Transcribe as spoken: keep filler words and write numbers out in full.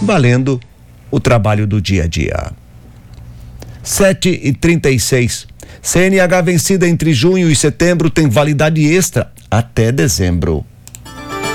valendo o trabalho do dia a dia. sete e trinta e seis. C N H vencida entre junho e setembro tem validade extra até dezembro.